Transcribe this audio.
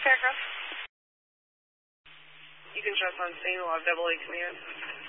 Paragraph. You can trust on scene. We'll have double A command.